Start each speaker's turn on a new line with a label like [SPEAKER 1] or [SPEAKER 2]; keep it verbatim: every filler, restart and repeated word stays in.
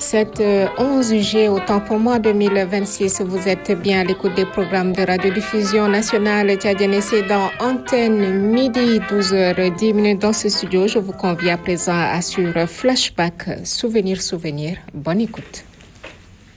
[SPEAKER 1] vingt-sept, onze juillet, autant pour moi, deux mille vingt-six. Vous êtes bien à l'écoute des programmes de radiodiffusion nationale tchadienne. C'est dans Antenne, midi, douze heures dix minutes dans ce studio. Je vous convie à présent à suivre Flashback, Souvenir, Souvenir. Bonne écoute.